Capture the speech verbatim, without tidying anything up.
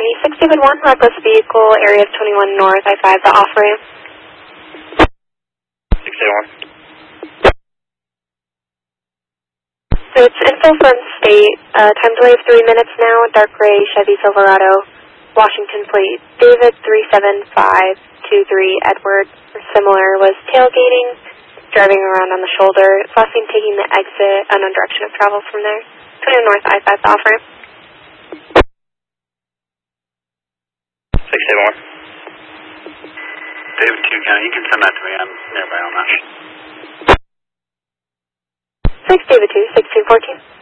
County. six David one, reckless vehicle, area of twenty-one North, I five, the off-ramp. six David one. So it's info from state, uh, time delay of three minutes now, dark gray Chevy Silverado, Washington plate, David three seven five two three, Edward, or similar, was tailgating, driving around on the shoulder, last seen taking the exit, unknown direction of travel from there, twenty North, I five, the off-ramp. six David one. David two County, you can send that to me, I'm nearby on that. six David two, sixteen fourteen.